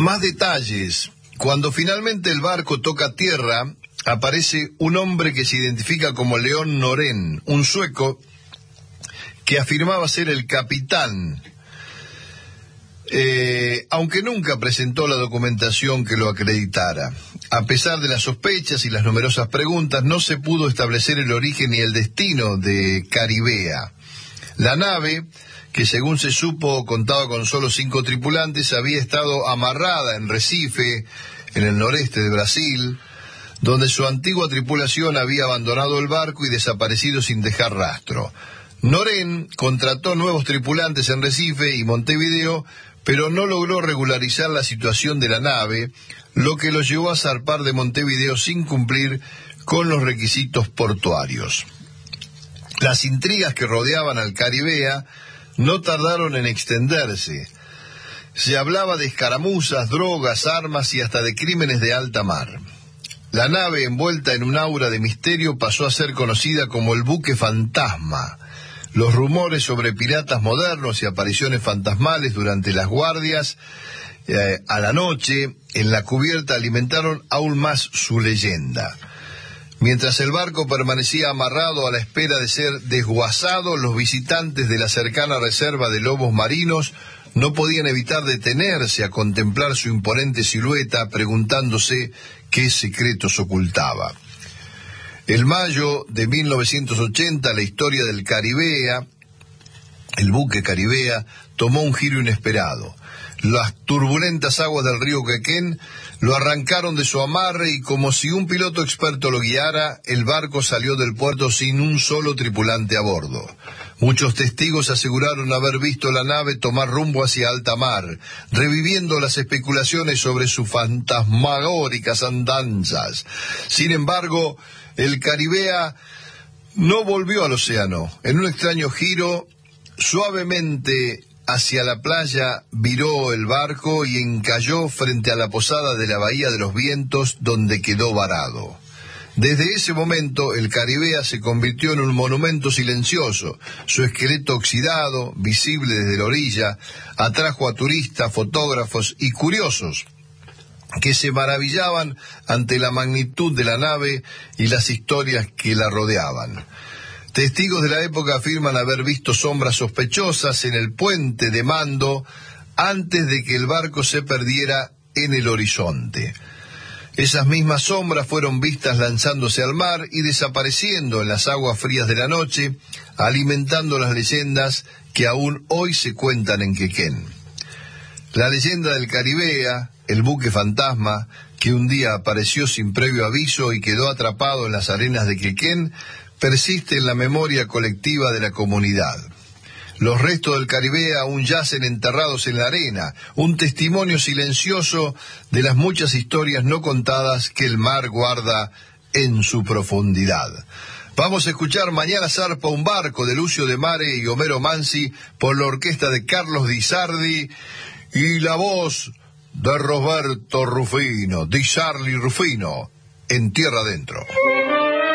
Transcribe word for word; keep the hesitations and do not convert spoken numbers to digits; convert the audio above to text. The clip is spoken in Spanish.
Más detalles. Cuando finalmente el barco toca tierra, aparece un hombre que se identifica como León Norén, un sueco que afirmaba ser el capitán, eh, aunque nunca presentó la documentación que lo acreditara. A pesar de las sospechas y las numerosas preguntas, no se pudo establecer el origen ni el destino de Caribea. La nave, que según se supo contaba con solo cinco tripulantes, había estado amarrada en Recife, en el noreste de Brasil, donde su antigua tripulación había abandonado el barco y desaparecido sin dejar rastro. Norén contrató nuevos tripulantes en Recife y Montevideo, pero no logró regularizar la situación de la nave, lo que lo llevó a zarpar de Montevideo sin cumplir con los requisitos portuarios. Las intrigas que rodeaban al Caribea no tardaron en extenderse. Se hablaba de escaramuzas, drogas, armas y hasta de crímenes de alta mar. La nave, envuelta en un aura de misterio, pasó a ser conocida como el buque fantasma. Los rumores sobre piratas modernos y apariciones fantasmales durante las guardias eh, a la noche en la cubierta alimentaron aún más su leyenda. Mientras el barco permanecía amarrado a la espera de ser desguazado, los visitantes de la cercana reserva de lobos marinos no podían evitar detenerse a contemplar su imponente silueta, preguntándose qué secretos ocultaba. En mayo de mil novecientos ochenta, la historia del Caribea, el buque Caribea, tomó un giro inesperado. Las turbulentas aguas del río Quequén lo arrancaron de su amarre y, como si un piloto experto lo guiara, el barco salió del puerto sin un solo tripulante a bordo. Muchos testigos aseguraron haber visto la nave tomar rumbo hacia alta mar, reviviendo las especulaciones sobre sus fantasmagóricas andanzas. Sin embargo, el Caribea no volvió al océano. En un extraño giro, suavemente hacia la playa viró el barco y encalló frente a la posada de la Bahía de los Vientos, donde quedó varado. Desde ese momento, el Caribea se convirtió en un monumento silencioso. Su esqueleto oxidado, visible desde la orilla, atrajo a turistas, fotógrafos y curiosos que se maravillaban ante la magnitud de la nave y las historias que la rodeaban. Testigos de la época afirman haber visto sombras sospechosas en el puente de mando antes de que el barco se perdiera en el horizonte. Esas mismas sombras fueron vistas lanzándose al mar y desapareciendo en las aguas frías de la noche, alimentando las leyendas que aún hoy se cuentan en Quequén. La leyenda del Caribea, el buque fantasma, que un día apareció sin previo aviso y quedó atrapado en las arenas de Quequén, persiste en la memoria colectiva de la comunidad. Los restos del Caribea aún yacen enterrados en la arena, un testimonio silencioso de las muchas historias no contadas que el mar guarda en su profundidad. Vamos a escuchar Mañana zarpa un barco de Lucio de Mare y Homero Mansi por la orquesta de Carlos Di Sardi y la voz de Roberto Rufino, Di Sarli Rufino, en Tierra Adentro.